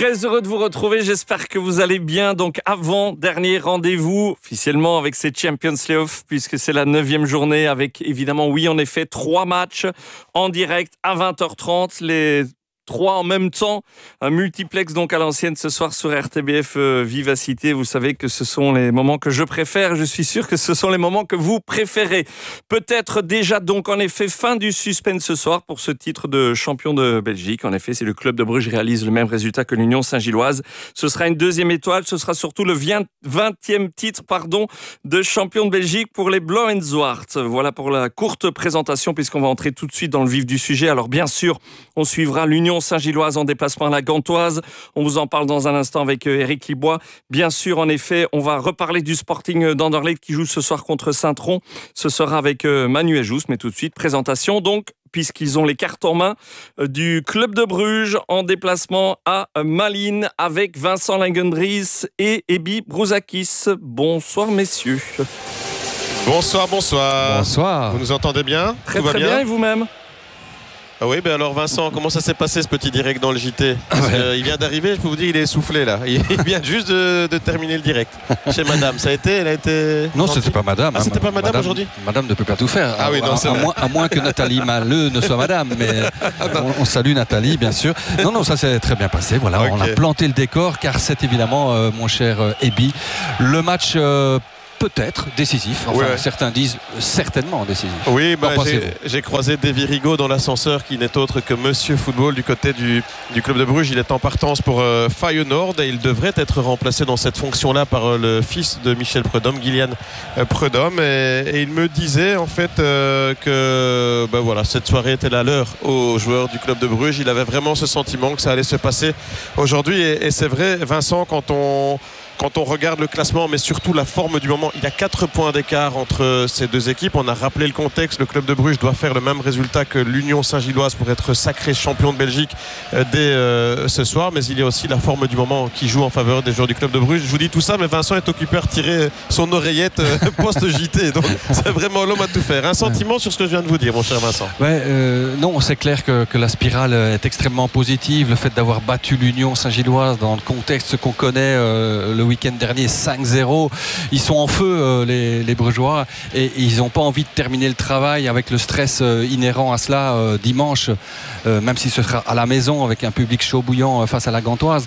Très heureux de vous retrouver, j'espère que vous allez bien. Donc avant-dernier rendez-vous officiellement avec ces Champions Playoffs, puisque c'est la 9e journée avec évidemment, oui en effet, 3 matchs en direct à 20h30. Les 3 en même temps, un multiplex donc à l'ancienne ce soir sur RTBF Vivacité. Vous savez que ce sont les moments que je préfère. Je suis sûr que ce sont les moments que vous préférez. Peut-être déjà donc en effet fin du suspense ce soir pour ce titre de champion de Belgique. En effet, si le club de Bruges réalise le même résultat que l'Union Saint-Gilloise, ce sera une 2e étoile. Ce sera surtout le 20e titre de champion de Belgique pour les Blancs and Zwart. Voilà pour la courte présentation puisqu'on va entrer tout de suite dans le vif du sujet. Alors bien sûr, on suivra l'Union Saint-Gilloise en déplacement à la Gantoise. On vous en parle dans un instant avec Éric Libois. Bien sûr, en effet, on va reparler du Sporting d'Anderlecht qui joue ce soir contre Saint-Tron. Ce sera avec Manuel Jousse, mais tout de suite, présentation donc, puisqu'ils ont les cartes en main du club de Bruges en déplacement à Malines avec Vincent Langendries et Ebi Brouzakis. Bonsoir messieurs. Bonsoir. Bonsoir. Vous nous entendez bien? Très bien et vous-même? Ah oui, ben alors Vincent, comment ça s'est passé ce petit direct dans le JT? Il vient d'arriver, je peux vous dire, il est essoufflé là. Il vient juste de terminer le direct. Chez madame, elle a été... Non, c'était pas madame. Ah, c'était pas madame aujourd'hui? Madame ne peut pas tout faire. Ah oui, non, c'est vrai. À moins que Nathalie Maleux ne soit madame. Mais on salue Nathalie, bien sûr. Non, ça s'est très bien passé. Voilà, okay. On a planté le décor car c'est évidemment, mon cher Ebi, le match... peut-être décisif, Certains disent certainement décisif. Oui, j'ai croisé Davy Rigaud dans l'ascenseur qui n'est autre que Monsieur Football du côté du club de Bruges. Il est en partance pour Feyenoord et il devrait être remplacé dans cette fonction-là par le fils de Michel Prudhomme, Gillian Prudhomme. Et il me disait en fait que cette soirée était la leur aux joueurs du club de Bruges. Il avait vraiment ce sentiment que ça allait se passer aujourd'hui. Et c'est vrai, Vincent, quand on regarde le classement, mais surtout la forme du moment, il y a 4 points d'écart entre ces deux équipes. On a rappelé le contexte. Le club de Bruges doit faire le même résultat que l'Union Saint-Gilloise pour être sacré champion de Belgique dès ce soir. Mais il y a aussi la forme du moment qui joue en faveur des joueurs du club de Bruges. Je vous dis tout ça, mais Vincent est occupé à retirer son oreillette post-JT. Donc c'est vraiment l'homme à tout faire. Un sentiment sur ce que je viens de vous dire, mon cher Vincent? Non, c'est clair que la spirale est extrêmement positive. Le fait d'avoir battu l'Union Saint-Gilloise dans le contexte qu'on connaît le week-end dernier 5-0, ils sont en feu les Brugeois et ils n'ont pas envie de terminer le travail avec le stress inhérent à cela dimanche, même si ce sera à la maison avec un public chaud bouillant face à la Gantoise.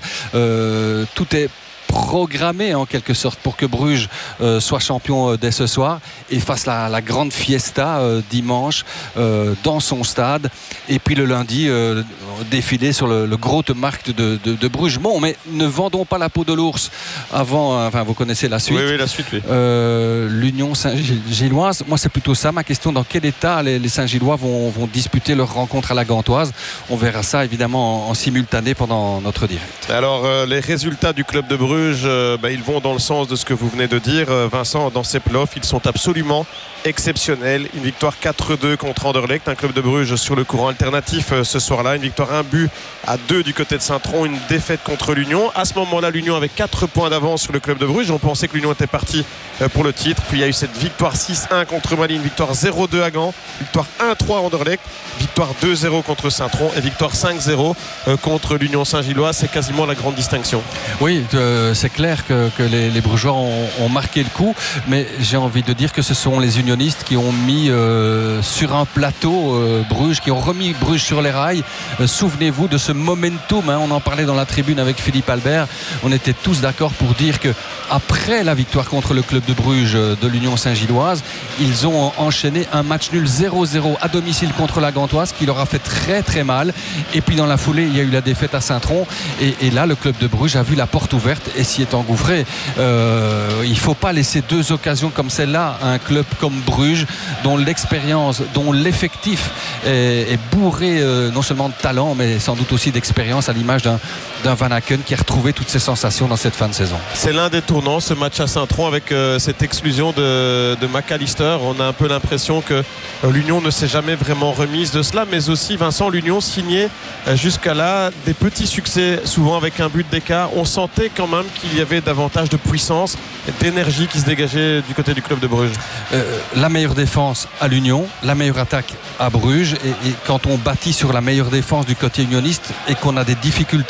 Tout est programmé en quelque sorte pour que Bruges soit champion dès ce soir et fasse la grande fiesta dimanche dans son stade, et puis le lundi défiler sur le Grote Markt de Bruges. Bon, mais ne vendons pas la peau de l'ours avant, vous connaissez la suite. Oui, la suite, oui. L'Union Saint-Gilloise, moi c'est plutôt ça ma question: dans quel état les Saint-Gillois vont disputer leur rencontre à la Gantoise? On verra ça évidemment en simultané pendant notre direct. Alors les résultats du club de Bruges, ils vont dans le sens de ce que vous venez de dire, Vincent. Dans ces playoffs, ils sont absolument exceptionnels. Une victoire 4-2 contre Anderlecht, un club de Bruges sur le courant alternatif ce soir-là. Une victoire 1-2 du côté de Saint-Tron, une défaite contre l'Union. À ce moment-là, l'Union avait 4 points d'avance sur le club de Bruges. On pensait que l'Union était partie pour le titre. Puis il y a eu cette victoire 6-1 contre Malines, victoire 0-2 à Gand, victoire 1-3 à Anderlecht, victoire 2-0 contre Saint-Tron et victoire 5-0 contre l'Union Saint-Gilloise. C'est quasiment la grande distinction. Oui, c'est clair que les Brugeois ont marqué le coup, mais j'ai envie de dire que ce sont les unionistes qui ont mis sur un plateau Bruges, qui ont remis Bruges sur les rails. Souvenez-vous de ce momentum, on en parlait dans la tribune avec Philippe Albert. On était tous d'accord pour dire que après la victoire contre le club de Bruges de l'Union Saint-Gilloise, ils ont enchaîné un match nul 0-0 à domicile contre la Gantoise qui leur a fait très très mal, et puis dans la foulée il y a eu la défaite à Saint-Tron, et là le club de Bruges a vu la porte ouverte et s'y est engouffré. Il ne faut pas laisser 2 occasions comme celle-là à un club comme Bruges, dont l'expérience, dont l'effectif est bourré non seulement de talent mais sans doute aussi d'expérience, à l'image d'un Van Aken qui a retrouvé toutes ses sensations dans cette fin de saison. C'est l'un des tournants, ce match à Saint-Tron, avec cette exclusion de McAllister. On a un peu l'impression que l'Union ne s'est jamais vraiment remise de cela, mais aussi, Vincent, l'Union signait jusqu'à là des petits succès, souvent avec un but d'écart. On sentait quand même qu'il y avait davantage de puissance et d'énergie qui se dégageait du côté du club de Bruges. La meilleure défense à l'Union, la meilleure attaque à Bruges, et quand on bâtit sur la meilleure défense du côté unioniste et qu'on a des difficultés à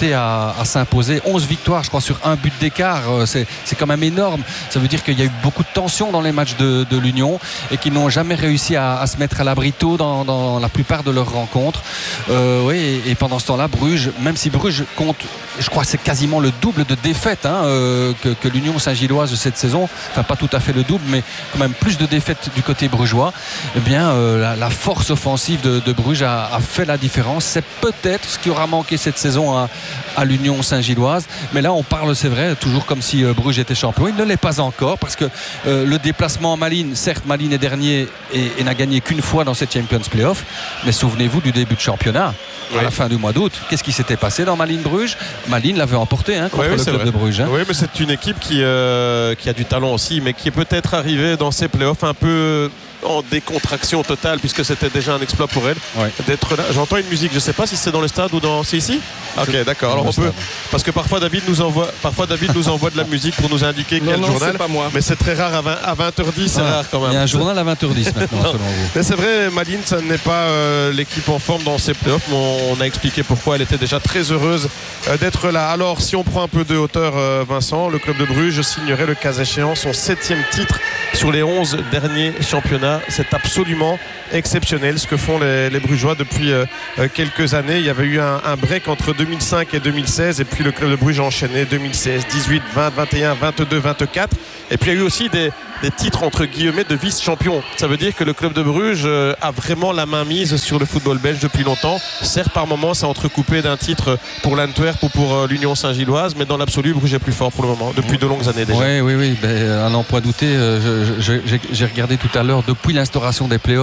à s'imposer. 11 victoires, je crois, sur un but d'écart. C'est quand même énorme. Ça veut dire qu'il y a eu beaucoup de tension dans les matchs de l'Union et qu'ils n'ont jamais réussi à se mettre à l'abri tôt dans la plupart de leurs rencontres. Oui, et pendant ce temps-là, Bruges, même si Bruges compte, je crois que c'est quasiment le double de défaites que l'Union Saint-Gilloise de cette saison, enfin pas tout à fait le double, mais quand même plus de défaites du côté brugeois. Eh bien, la force offensive de Bruges a fait la différence. C'est peut-être ce qui aura manqué cette saison à l'Union Saint-Gilloise. Mais là, on parle, c'est vrai, toujours comme si Bruges était champion. Il ne l'est pas encore parce que le déplacement à Malines, certes, Malines est dernier et n'a gagné qu'une fois dans cette Champions Playoff. Mais souvenez-vous du début de championnat. À la fin du mois d'août, qu'est-ce qui s'était passé dans Malines-Bruges? Malines l'avait emporté contre le club de Bruges. Oui, mais c'est une équipe qui a du talent aussi, mais qui est peut-être arrivée dans ces playoffs un peu en décontraction totale, puisque c'était déjà un exploit pour elle d'être là. J'entends une musique, je ne sais pas si c'est dans le stade ou c'est ici. Ok, d'accord. Alors on peut, parce que parfois David nous envoie de la musique pour nous indiquer quel journal. C'est pas moi. Mais c'est très rare à 20h10, c'est rare quand même. Il y a un journal à 20h10 maintenant, selon vous. Mais c'est vrai, Malines, ça n'est pas l'équipe en forme dans ces playoffs, mais on a expliqué pourquoi. Elle était déjà très heureuse d'être là. Alors si on prend un peu de hauteur, Vincent, le club de Bruges signerait le cas échéant son 7e titre sur les 11 derniers championnats. C'est absolument exceptionnel ce que font les Brugeois depuis quelques années. Il y avait eu un break entre 2005 et 2016 et puis le club de Bruges a enchaîné 2016, 18, 20, 21, 22, 24 et puis il y a eu aussi des titres entre guillemets de vice-champion. Ça veut dire que le club de Bruges a vraiment la main mise sur le football belge depuis longtemps. Certes, par moments, c'est entrecoupé d'un titre pour l'Antwerp ou pour l'Union Saint-Gilloise, mais dans l'absolu, Bruges est plus fort pour le moment, depuis de longues années déjà. Oui, à n'en point douter. J'ai regardé tout à l'heure, depuis l'instauration des playoffs,